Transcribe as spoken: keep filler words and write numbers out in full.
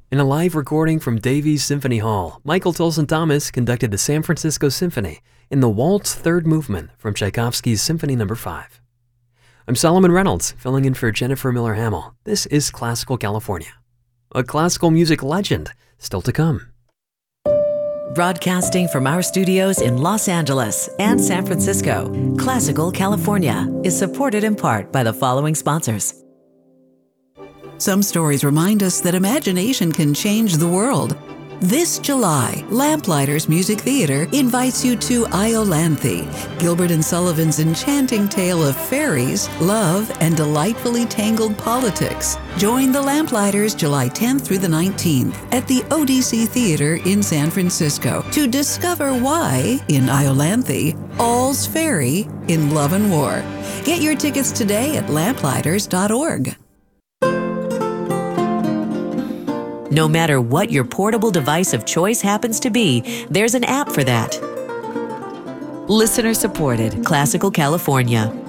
In a live recording from Davies Symphony Hall, Michael Tolson Thomas conducted the San Francisco Symphony in the Waltz Third Movement from Tchaikovsky's Symphony Number five. I'm Solomon Reynolds, filling in for Jennifer Miller Hamill. This is Classical California. A classical music legend still to come. Broadcasting from our studios in Los Angeles and San Francisco, Classical California is supported in part by the following sponsors. Some stories remind us that imagination can change the world. This July, Lamplighters Music Theater invites you to Iolanthe, Gilbert and Sullivan's enchanting tale of fairies, love, and delightfully tangled politics. Join the Lamplighters July tenth through the nineteenth at the O D C Theater in San Francisco to discover why, in Iolanthe, all's fairy in love and war. Get your tickets today at lamplighters dot org. No matter what your portable device of choice happens to be, there's an app for that. Listener supported, Classical California.